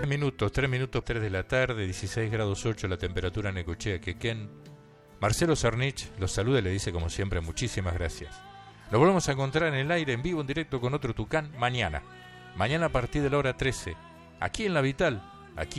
minutos, 3 de la tarde, 16 grados 8 la temperatura en Necochea, Quequén. Marcelo Cernich los saluda y le dice como siempre muchísimas gracias. Nos volvemos a encontrar en el aire, en vivo, en directo con otro Tucán mañana. Mañana a partir de la hora 13, aquí en La Vital, aquí